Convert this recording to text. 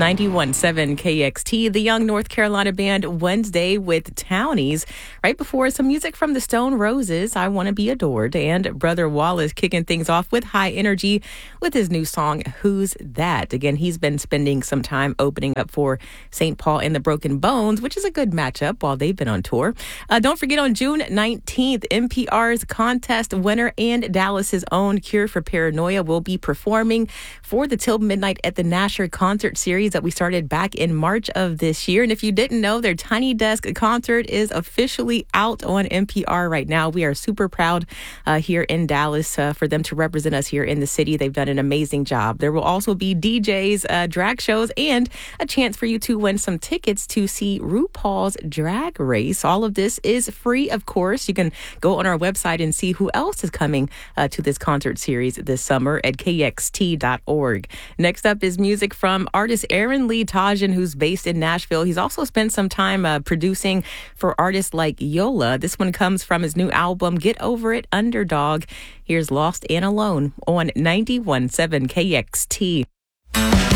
91.7 KXT, the Young North Carolina band Wednesday with Townies. Right before some music from the Stone Roses, I Want to Be Adored, and Brother Wallace kicking things off with high energy with his new song, Who's That? Again, he's been spending some time opening up for St. Paul and the Broken Bones, which is a good matchup while they've been on tour. Don't forget, on June 19th, NPR's contest winner and Dallas's own Cure for Paranoia will be performing for the Till Midnight at the Nasher concert series that we started back in March of this year. And if you didn't know, their Tiny Desk concert is officially out on NPR right now. We are super proud here in Dallas for them to represent us here in the city. They've done an amazing job. There will also be DJs, drag shows, and a chance for you to win some tickets to see RuPaul's Drag Race. All of this is free, of course. You can go on our website and see who else is coming to this concert series this summer at kxt.org. Next up is music from artist Aaron Lee Tajan, who's based in Nashville. He's also spent some time producing for artists like Yola. This one comes from his new album, Get Over It, Underdog. Here's Lost and Alone on 91.7 KXT.